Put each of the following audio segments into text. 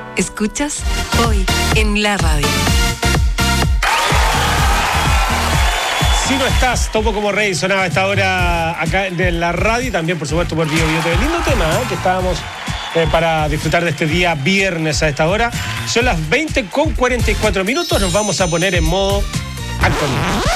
Escuchas Hoy en la Radio. Si no estás, Topo como Rey sonaba a esta hora acá en la radio y también, por supuesto, por Bio Bio TV. Lindo tema, que estábamos para disfrutar de este día viernes a esta hora. Son las 20:44. Nos vamos a poner en modo actualidad.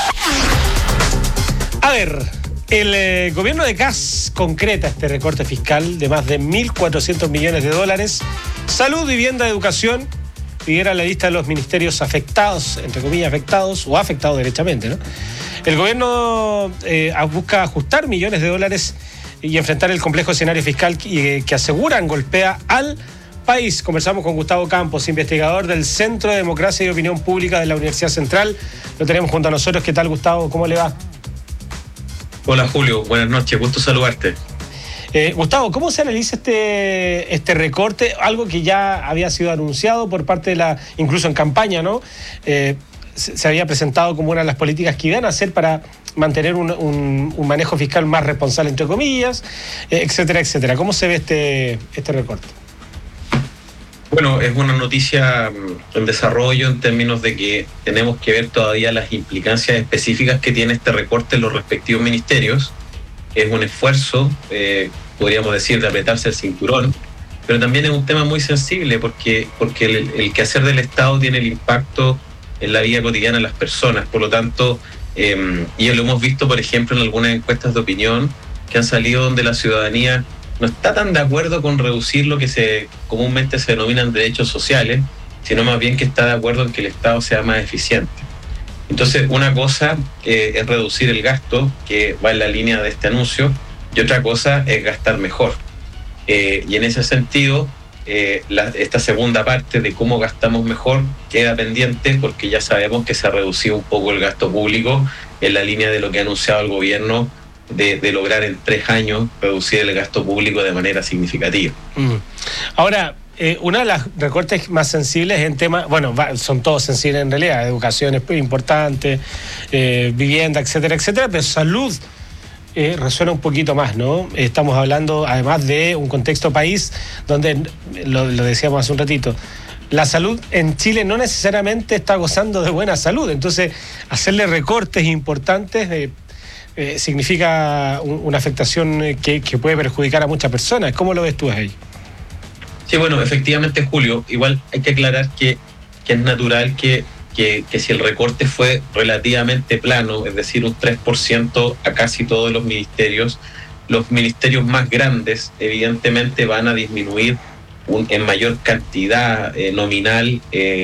A ver, el gobierno de Kast concreta este recorte fiscal de más de 1.400 millones de dólares. Salud, vivienda, educación. Lidera la lista de los ministerios afectados, entre comillas afectados, o afectados derechamente, ¿no? El gobierno busca ajustar millones de dólares y enfrentar el complejo escenario fiscal que aseguran golpea al país. Conversamos con Gustavo Campos, investigador del Centro de Democracia y Opinión Pública de la Universidad Central. Lo tenemos junto a nosotros. ¿Qué tal, Gustavo? ¿Cómo le va? Hola, Julio. Buenas noches. Gusto saludarte. Gustavo, ¿cómo se analiza este recorte? Algo que ya había sido anunciado por parte de incluso en campaña, ¿no? Se había presentado como una de las políticas que iban a hacer para mantener un manejo fiscal más responsable, entre comillas, etcétera, etcétera. ¿Cómo se ve este recorte? Bueno, es una noticia en desarrollo en términos de que tenemos que ver todavía las implicancias específicas que tiene este recorte en los respectivos ministerios. Es un esfuerzo, podríamos decir, de apretarse el cinturón, pero también es un tema muy sensible porque el quehacer del Estado tiene el impacto en la vida cotidiana de las personas. Por lo tanto, y lo hemos visto, por ejemplo, en algunas encuestas de opinión que han salido donde la ciudadanía no está tan de acuerdo con reducir lo que comúnmente se denominan derechos sociales, sino más bien que está de acuerdo en que el Estado sea más eficiente. Entonces, una cosa es reducir el gasto, que va en la línea de este anuncio, y otra cosa es gastar mejor. Y en ese sentido, esta segunda parte de cómo gastamos mejor queda pendiente porque ya sabemos que se ha reducido un poco el gasto público en la línea de lo que ha anunciado el gobierno de lograr en 3 años reducir el gasto público de manera significativa. Ahora, una de las recortes más sensibles en temas, bueno, son todos sensibles en realidad, educación es importante, vivienda, etcétera, etcétera, pero salud resuena un poquito más, ¿no? Estamos hablando además de un contexto país donde, lo decíamos hace un ratito, la salud en Chile no necesariamente está gozando de buena salud, entonces hacerle recortes importantes significa una afectación que puede perjudicar a muchas personas. ¿Cómo lo ves tú ahí? Sí, bueno, efectivamente, Julio, igual hay que aclarar que es natural que si el recorte fue relativamente plano, es decir, un 3% a casi todos los ministerios más grandes evidentemente van a disminuir en mayor cantidad nominal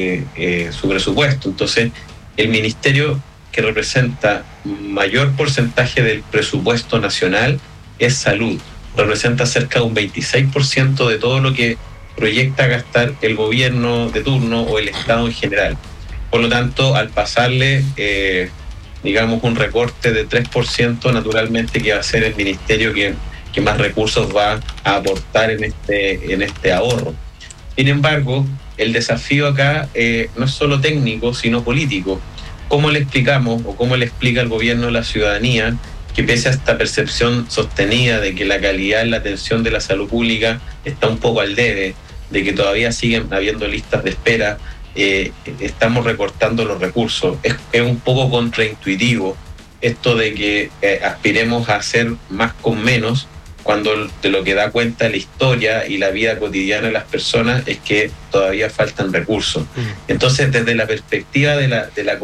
su presupuesto. Entonces, el ministerio que representa mayor porcentaje del presupuesto nacional es salud. Representa cerca de un 26% de todo lo que proyecta gastar el gobierno de turno o el Estado en general. Por lo tanto, al pasarle, digamos, un recorte de 3%, naturalmente que va a ser el ministerio que más recursos va a aportar en este ahorro. Sin embargo, el desafío acá no es solo técnico, sino político. ¿Cómo le explicamos o cómo le explica el gobierno a la ciudadanía que pese a esta percepción sostenida de que la calidad en la atención de la salud pública está un poco al debe, de que todavía siguen habiendo listas de espera, estamos recortando los recursos? Es un poco contraintuitivo esto de que aspiremos a hacer más con menos, cuando de lo que da cuenta la historia y la vida cotidiana de las personas es que todavía faltan recursos. Entonces, desde la perspectiva de la